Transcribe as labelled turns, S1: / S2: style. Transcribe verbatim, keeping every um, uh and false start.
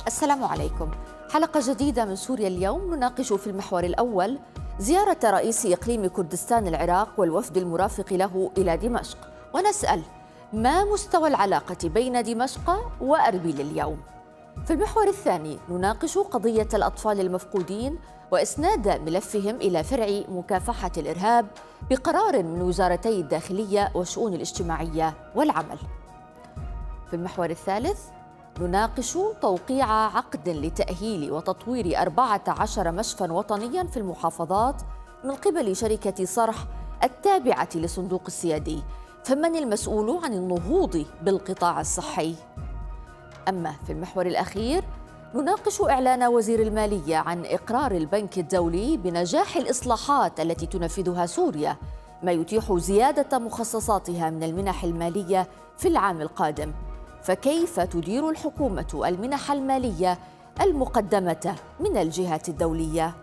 S1: السلام عليكم. حلقة جديدة من سوريا اليوم، نناقش في المحور الأول زيارة رئيس إقليم كردستان العراق والوفد المرافق له إلى دمشق، ونسأل ما مستوى العلاقة بين دمشق وأربيل اليوم. في المحور الثاني نناقش قضية الأطفال المفقودين وإسناد ملفهم إلى فرع مكافحة الإرهاب بقرار من وزارتي الداخلية والشؤون الاجتماعية والعمل. في المحور الثالث نناقش توقيع عقد لتأهيل وتطوير أربعة عشر مشفى وطنياً في المحافظات من قبل شركة صرح التابعة لصندوق السيادي، فمن المسؤول عن النهوض بالقطاع الصحي؟ أما في المحور الأخير نناقش إعلان وزير المالية عن إقرار البنك الدولي بنجاح الإصلاحات التي تنفذها سوريا، ما يتيح زيادة مخصصاتها من المنح المالية في العام القادم. فكيف تدير الحكومة المنح المالية المقدمة من الجهات الدولية؟